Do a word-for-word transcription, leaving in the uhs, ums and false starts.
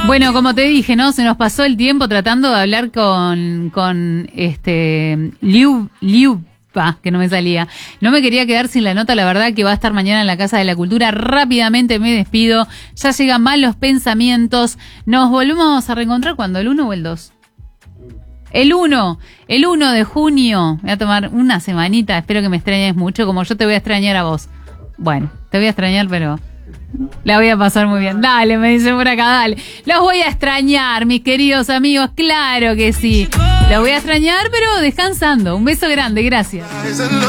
Bueno, como te dije, ¿no? Se nos pasó el tiempo tratando de hablar con, con este Liu, Liu, pa, que no me salía. No me quería quedar sin la nota, la verdad que va a estar mañana en la Casa de la Cultura. Rápidamente me despido. Ya llegan mal los pensamientos. Nos volvemos a reencontrar cuando, ¿el uno o el dos? El uno, el uno de junio. Voy a tomar una semanita. Espero que me extrañes mucho, como yo te voy a extrañar a vos. Bueno, te voy a extrañar, pero la voy a pasar muy bien. Dale, me dicen por acá, dale. Los voy a extrañar, mis queridos amigos, claro que sí. Los voy a extrañar, pero descansando. Un beso grande, gracias.